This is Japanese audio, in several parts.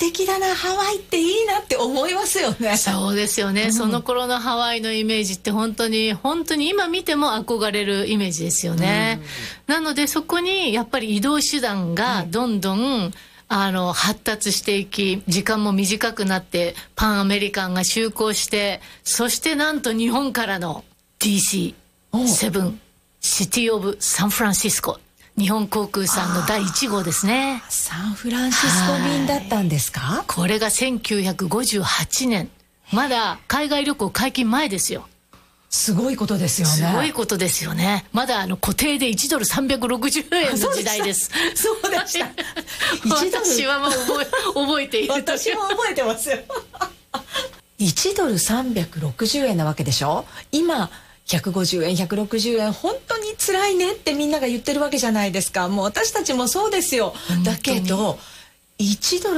敵だな、ハワイっていいなって思いますよね。 そうですよね、その頃のハワイのイメージって本当に今見ても憧れるイメージですよね。なのでそこにやっぱり移動手段がどんどん、発達していき、時間も短くなってパンアメリカンが就航して、そしてなんと日本からの DC7 シティオブサンフランシスコ、日本航空さんの第1号ですね。 サンフランシスコ便だったんですか？ これが1958年、まだ海外旅行解禁前ですよ。 すごいことですよね。 すごいことですよね。まだ固定で1ドル360円の時代です。 そうでした。 私はもう覚えている。 私も覚えてますよ。1ドル360円なわけでしょ。今150円160円本当に辛いねってみんなが言ってるわけじゃないですか。もう私たちもそうですよ。だけど1ドル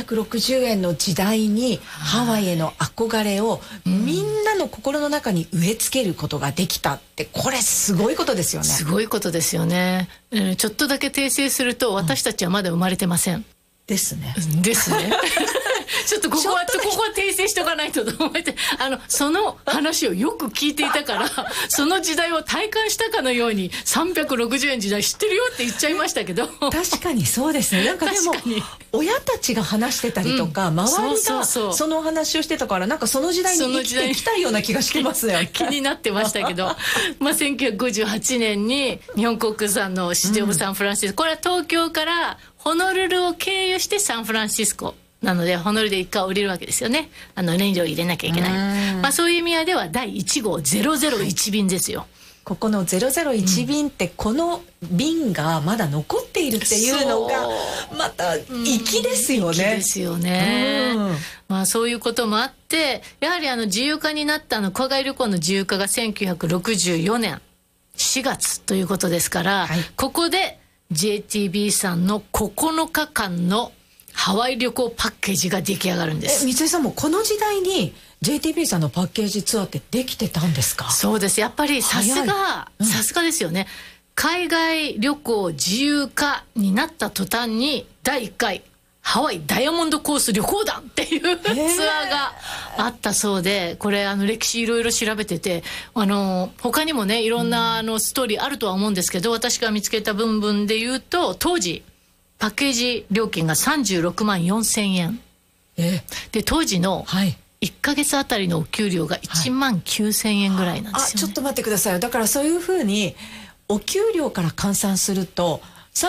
360円の時代にハワイへの憧れをみんなの心の中に植え付けることができたって、これすごいことですよね。 すごいことですよね。ちょっとだけ訂正すると、私たちはまだ生まれてません。 ですね。 ですね。ちょっとここは訂正しとかないとと思って、その話をよく聞いていたから、その時代を体感したかのように360円時代知ってるよって言っちゃいましたけど。 確かにそうですね。なんかでも親たちが話してたりとか、周りがその話をしてたから、なんかその時代に生きてきたような気がしてますよね。 気になってましたけど、1958年に日本航空さんのシティオブサンフランシスコ、これは東京からホノルルを経由してサンフランシスコなので、ホノルルで一回降りるわけですよね。燃料入れなきゃいけない。そういう意味では第1号001便ですよ。 ここの001便って、この便がまだ残っているっていうのがまた粋ですよね。 粋ですよね。そういうこともあって、やはり自由化になった海外旅行の自由化が1964年4月ということですから、ここで JTB さんの9日間のハワイ旅行パッケージが出来上がるんです。 三井さんもこの時代に JTB さんのパッケージツアーってできてたんですか？ そうです。やっぱりさすがですよね。海外旅行自由化になった途端に第1回ハワイダイヤモンドコース旅行団っていうツアーがあったそうで、これ歴史いろいろ調べてて、他にもねいろんなストーリーあるとは思うんですけど、私が見つけた部分で言うと、当時パッケージ料金が36万4000円で、当時の1ヶ月あたりのお給料が1万9000円ぐらいなんですよね。 ちょっと待ってください。だからそういうふうにお給料から換算すると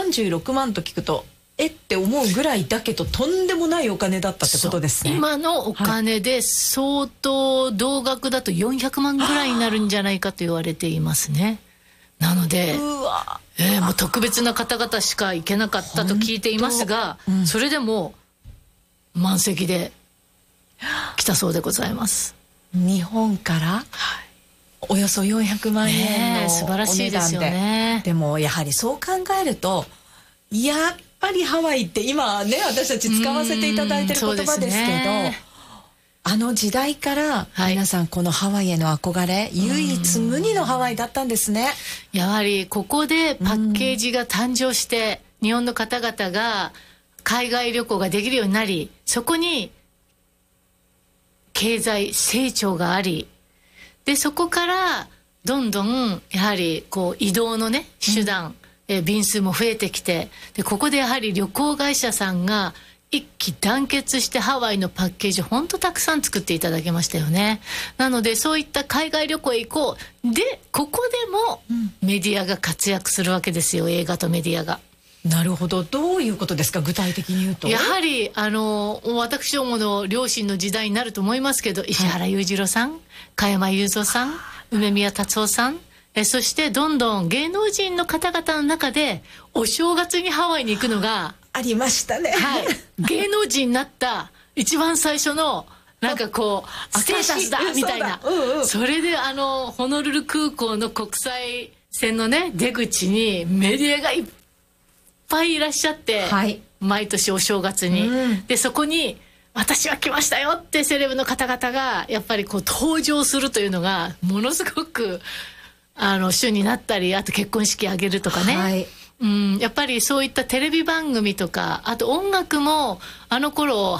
36万と聞くとって思うぐらいだけど、とんでもないお金だったってことですね。 今のお金で相当同額だと400万ぐらいになるんじゃないかと言われていますね。なのでもう特別な方々しか行けなかったと聞いていますが、それでも満席で来たそうでございます。 日本からおよそ400万円の素晴らしいですよね。 でもやはりそう考えると、やっぱりハワイって今ね、私たち使わせていただいてる言葉ですけど、時代から皆さんこのハワイへの憧れ、唯一無二のハワイだったんですね。 やはりここでパッケージが誕生して、日本の方々が海外旅行ができるようになり、そこに経済成長があり、でそこからどんどんやはり移動のね手段、便数も増えてきて、でここでやはり旅行会社さんが一致団結してハワイのパッケージ本当たくさん作っていただけましたよね。なのでそういった海外旅行へ行こうで、ここでもメディアが活躍するわけですよ。映画とメディアが。 なるほど。どういうことですか、具体的に言うと。 やはり私どもの両親の時代になると思いますけど、石原裕次郎さん、加山雄三さん、梅宮達夫さん、そしてどんどん芸能人の方々の中でお正月にハワイに行くのがありましたね。 芸能人になった一番最初のステータスだみたいな。それでホノルル空港の国際線のね出口にメディアがいっぱいいらっしゃって、毎年お正月に、でそこに私は来ましたよってセレブの方々がやっぱり登場するというのがものすごく主になったり、あと結婚式挙げるとかね、やっぱりそういったテレビ番組とか、あと音楽も頃